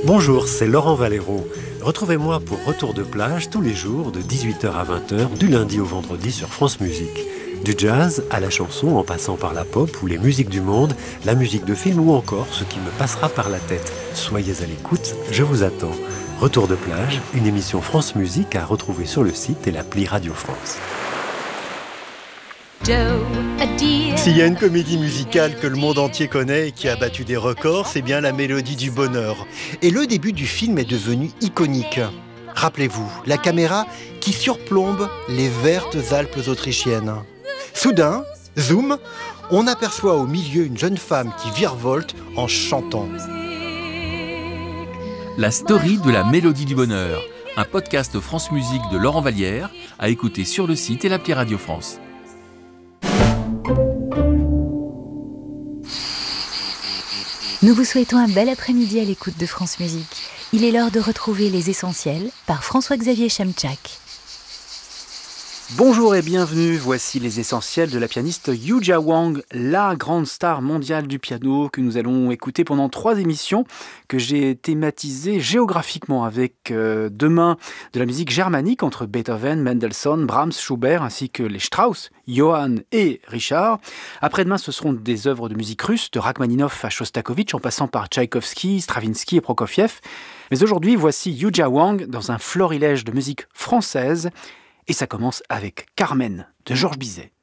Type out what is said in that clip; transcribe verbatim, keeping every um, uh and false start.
Bonjour, c'est Laurent Valero. Retrouvez-moi pour Retour de plage tous les jours de dix-huit heures à vingt heures, du lundi au vendredi sur France Musique. Du jazz à la chanson en passant par la pop ou les musiques du monde, la musique de film ou encore ce qui me passera par la tête. Soyez à l'écoute, je vous attends. Retour de plage, une émission France Musique à retrouver sur le site et l'appli Radio France. S'il y a une comédie musicale que le monde entier connaît et qui a battu des records, c'est bien La Mélodie du Bonheur. Et le début du film est devenu iconique. Rappelez-vous, la caméra qui surplombe les vertes Alpes autrichiennes. Soudain, zoom, on aperçoit au milieu une jeune femme qui virevolte en chantant. La story de La Mélodie du Bonheur, un podcast France Musique de Laurent Vallière, à écouter sur le site et l'appli Radio France. Nous vous souhaitons un bel après-midi à l'écoute de France Musique. Il est l'heure de retrouver Les Essentiels par François-Xavier Chemchak. Bonjour et bienvenue, voici les essentiels de la pianiste Yuja Wang, la grande star mondiale du piano que nous allons écouter pendant trois émissions que j'ai thématisées géographiquement avec euh, demain de la musique germanique entre Beethoven, Mendelssohn, Brahms, Schubert ainsi que les Strauss, Johann et Richard. Après-demain, ce seront des œuvres de musique russe de Rachmaninov à Shostakovich en passant par Tchaïkovski, Stravinsky et Prokofiev. Mais aujourd'hui, voici Yuja Wang dans un florilège de musique française. Et ça commence avec Carmen de Georges Bizet.